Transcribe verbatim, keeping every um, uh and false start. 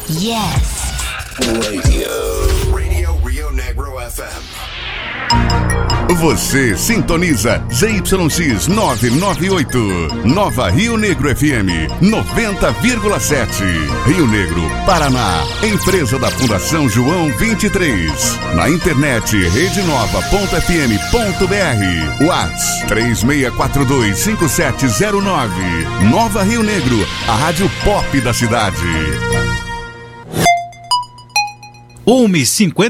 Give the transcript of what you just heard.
Yes. Radio. Radio Rio Negro F M. Você sintoniza Z Y X novecentos e noventa e oito, Nova Rio Negro F M noventa vírgula sete, Rio Negro, Paraná. Empresa da Fundação João vinte e três. Na internet rede nova ponto f m ponto b r. WhatsApp três seis quatro dois cinco sete zero nove. Nova Rio Negro, a rádio pop da cidade. uma e cinquenta